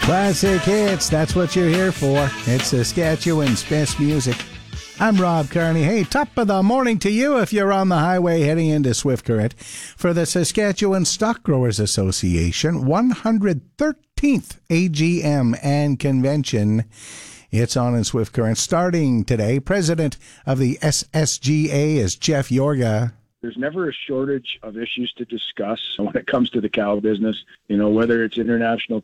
Classic hits, that's what you're here for. It's Saskatchewan's best music. I'm Rob Kearney. Hey, top of the morning to you if you're on the highway heading into Swift Current for the Saskatchewan Stock Growers Association 113th AGM and Convention. It's on in Swift Current starting today. President of the SSGA is Jeff Yorga. There's never a shortage of issues to discuss when it comes to the cow business, whether it's international